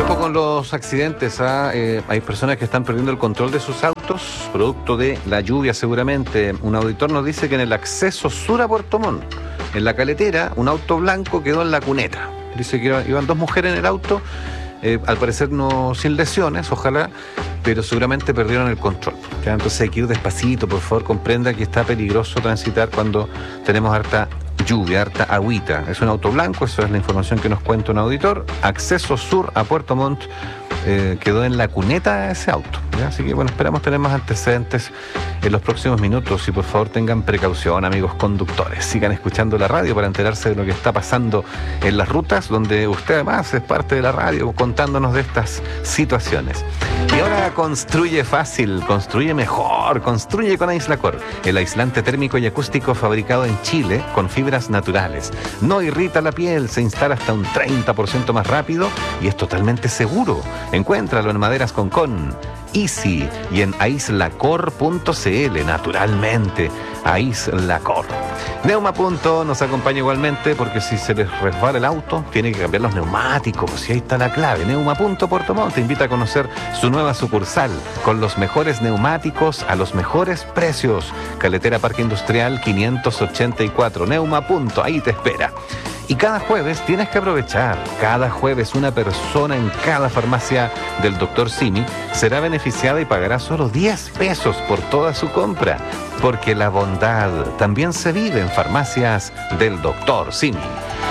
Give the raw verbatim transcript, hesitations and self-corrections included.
Ojo con los accidentes, ¿ah? Eh, hay personas que están perdiendo el control de sus autos, producto de la lluvia seguramente. Un auditor nos dice que en el acceso sur a Puerto Montt, en la caletera, un auto blanco quedó en la cuneta. Dice que iban dos mujeres en el auto, eh, al parecer no sin lesiones, ojalá, pero seguramente perdieron el control. ¿Ya? Entonces hay que ir despacito, por favor, comprenda que está peligroso transitar cuando tenemos harta lluvia, harta agüita. Es un auto blanco, eso es la información que nos cuenta un auditor. Acceso sur a Puerto Montt, eh, quedó en la cuneta ese auto, ¿ya? Así que bueno, esperamos tener más antecedentes en los próximos minutos y por favor tengan precaución, amigos conductores. Sigan escuchando la radio para enterarse de lo que está pasando en las rutas, donde usted además es parte de la radio contándonos de estas situaciones. Y ahora construye fácil, construye mejor, construye con Aislacor, el aislante térmico y acústico fabricado en Chile con fibras naturales. No irrita la piel, se instala hasta un treinta por ciento más rápido y es totalmente seguro. Encuéntralo en Maderas Concón, Easy y en aislacor punto c l, naturalmente, Aislacor. Neuma Punto nos acompaña igualmente porque si se les resbala el auto, tiene que cambiar los neumáticos y ahí está la clave. Neuma Punto Puerto Montt te invita a conocer su nueva sucursal con los mejores neumáticos a los mejores precios. Caletera Parque Industrial quinientos ochenta y cuatro. Neuma Punto, ahí te espera. Y cada jueves tienes que aprovechar. Cada jueves una persona en cada farmacia del doctor Simi será beneficiada y pagará solo diez pesos por toda su compra. Porque la bondad también se vive en farmacias del doctor Simi.